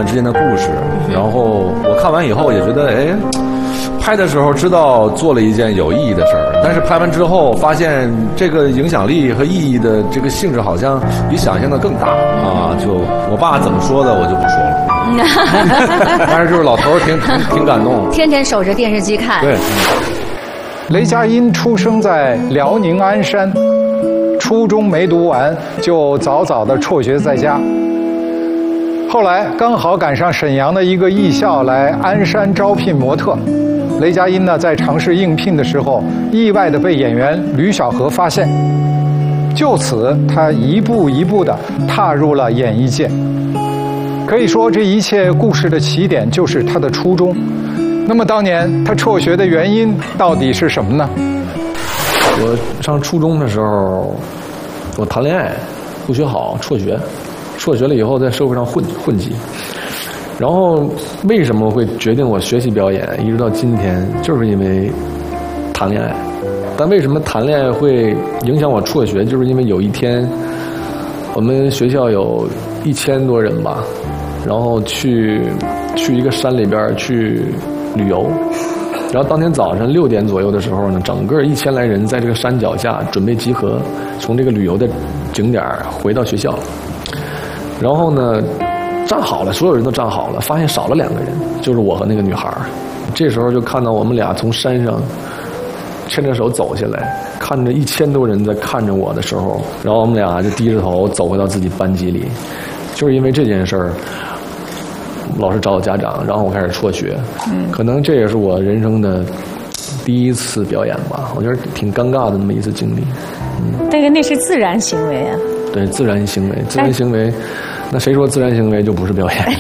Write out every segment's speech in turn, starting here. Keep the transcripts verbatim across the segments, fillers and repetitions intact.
们之间的故事。然后我看完以后也觉得，哎，拍的时候知道做了一件有意义的事儿，但是拍完之后发现这个影响力和意义的这个性质好像比想象的更大啊！就我爸怎么说的我就不说了，但是就是老头儿挺挺挺感动， 天天守着电视机看。 对。 雷佳音出生在辽宁鞍山，初中没读完就早早的辍学在家。后来刚好赶上沈阳的一个艺校来鞍山招聘模特，雷佳音呢在尝试应聘的时候，意外的被演员吕小河发现，就此他一步一步的踏入了演艺界。可以说，这一切故事的起点就是他的初中。那么当年他辍学的原因到底是什么呢？ 我上初中的时候，我谈恋爱，不学好，辍学，辍学了以后在社会上混混迹。然后为什么会决定我学习表演，一直到今天，就是因为谈恋爱。但为什么谈恋爱会影响我辍学，就是因为有一天，我们学校有一千多人吧，然后去去一个山里边去旅游，然后当天早上六点左右的时候呢，整个一千来人在这个山脚下准备集合，从这个旅游的景点回到学校。然后呢，站好了，所有人都站好了，发现少了两个人，就是我和那个女孩。这时候就看到我们俩从山上牵着手走下来，看着一千多人在看着我的时候，然后我们俩就低着头走回到自己班级里。就是因为这件事儿，老师找我家长，然后我开始辍学。嗯，可能这也是我人生的第一次表演吧，我觉得挺尴尬的那么一次经历。 嗯，那个那是自然行为啊。 对，自然行为，自然行为，那谁说自然行为就不是表演？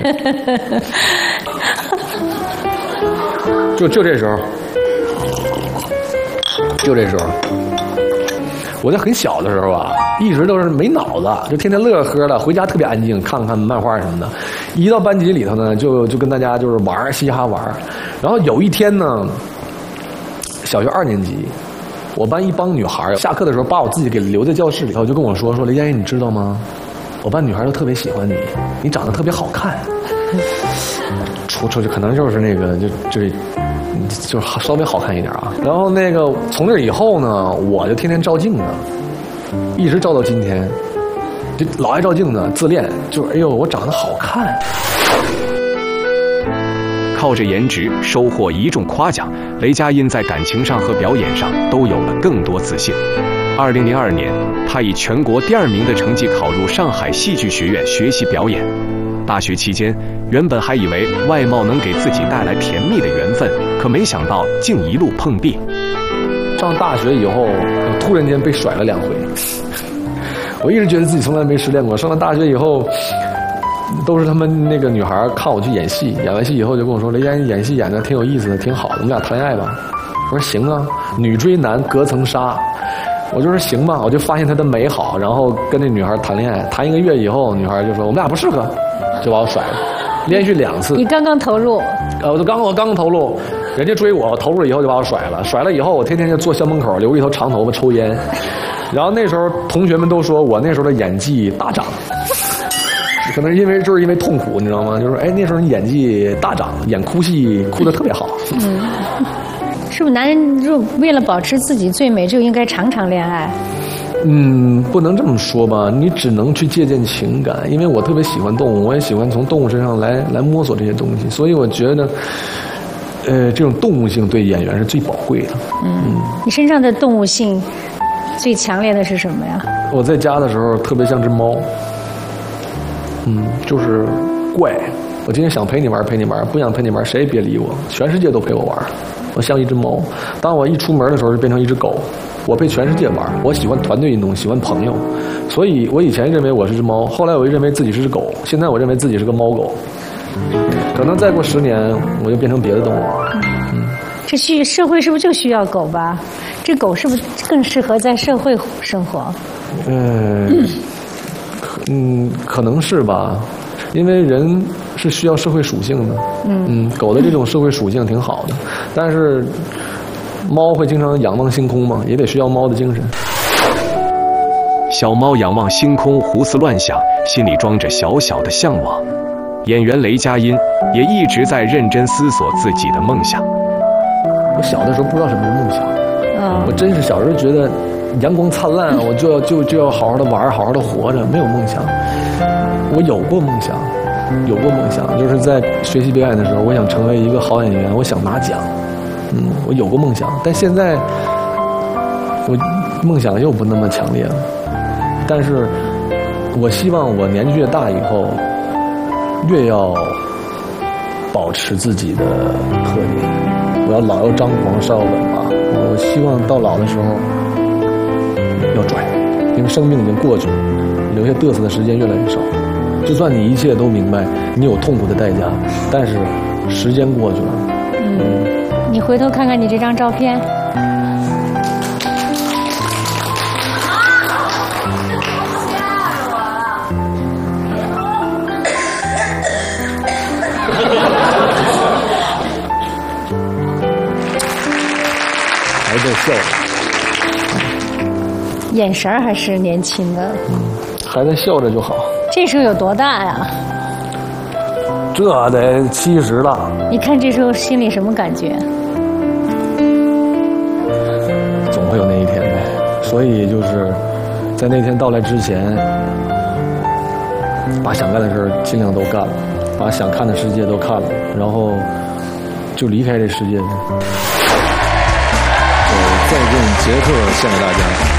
就就这时候，就这时候，我在很小的时候啊，一直都是没脑子，就天天乐呵的，回家特别安静，看看漫画什么的。一到班级里头呢，就就跟大家就是玩嘻哈玩。然后有一天呢，小学二年级，我班一帮女孩下课的时候把我自己给留在教室里头，就跟我说说雷佳音，你知道吗？我班女孩都特别喜欢你，你长得特别好看。出出去可能就是那个就就就稍微好看一点啊。然后那个从那以后呢，我就天天照镜子，一直照到今天，就老爱照镜子，自恋，就是哎呦我长得好看。 靠着颜值收获一众夸奖，雷佳音在感情上和表演上都有了更多自信。二零零二年，他以全国第二名的成绩考入上海戏剧学院学习表演。大学期间，原本还以为外貌能给自己带来甜蜜的缘分，可没想到竟一路碰壁。 上大学以后，突然间被甩了两回。我一直觉得自己从来没失恋过。上了大学以后，都是他们那个女孩看我去演戏，演完戏以后就跟我说：“雷佳音演戏演的挺有意思的，挺好的，我们俩谈恋爱吧。”我说：“行啊，女追男隔层纱。”我就说行吧，我就发现她的美好，然后跟那女孩谈恋爱，谈一个月以后，女孩就说我们俩不适合，就把我甩了，连续两次。 你刚刚投入？ 呃，我就刚我刚投入，人家追我，我投入以后就把我甩了，甩了以后我天天就坐校门口留一头长头发抽烟，然后那时候同学们都说我那时候的演技大涨，可能是因为就是因为痛苦，你知道吗？就是哎那时候你演技大涨，演哭戏哭得特别好。 嗯。是不是男人就为了保持自己最美，就应该常常恋爱？ 嗯，不能这么说吧，你只能去借鉴情感，因为我特别喜欢动物，我也喜欢从动物身上来来摸索这些东西，所以我觉得，呃，这种动物性对演员是最宝贵的。 嗯，嗯你身上的动物性最强烈的是什么呀？ 我在家的时候特别像只猫，嗯，就是怪。我今天想陪你玩陪你玩，不想陪你玩谁也别理我，全世界都陪我玩。我像一只猫，当我一出门的时候就变成一只狗，我陪全世界玩。我喜欢团队运动，喜欢朋友，所以我以前认为我是只猫，后来我又认为自己是只狗，现在我认为自己是个猫狗。可能再过十年我就变成别的动物。 嗯，这需社会是不是就需要狗吧？这狗是不是更适合在社会生活？ 嗯，嗯，可能是吧。因为人是需要社会属性的，嗯嗯，狗的这种社会属性挺好的，但是猫会经常仰望星空嘛，也得需要猫的精神。 小猫仰望星空，胡思乱想，心里装着小小的向往。 演员雷佳音也一直在认真思索自己的梦想。 我小的时候不知道什么是梦想， 嗯我真是小时候觉得阳光灿烂，我就要就就要好好的玩，好好的活着，没有梦想。我有过梦想，有过梦想，就是在学习表演的时候，我想成为一个好演员，我想拿奖。嗯，我有过梦想，但现在我梦想又不那么强烈了。但是我希望我年纪越大以后，越要保持自己的特点。我要老要张狂，少要稳嘛。我希望到老的时候要拽，因为生命已经过去了，留下嘚瑟的时间越来越少。就算你一切都明白，你有痛苦的代价，但是时间过去了。 嗯，你回头看看你这张照片。 还在笑， 眼神儿还是年轻的。 还在笑着就好。 这时候有多大呀？ 这得七十了。 你看这时候心里什么感觉？ 总会有那一天呗。所以就是在那天到来之前，把想干的事儿尽量都干了，把想看的世界都看了，然后就离开这世界。 再见，杰克，献给大家。